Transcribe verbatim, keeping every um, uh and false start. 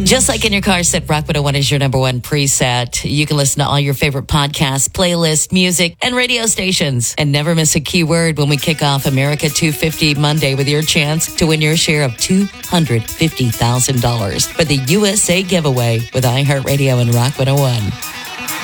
Just like in your car, set Rock one oh one is your number one preset. You can listen to all your favorite podcasts, playlists, music, and radio stations. And never miss a keyword when we kick off America two fifty Monday with your chance to win your share of two hundred fifty thousand dollars for the U S A giveaway with iHeartRadio and Rock one oh one.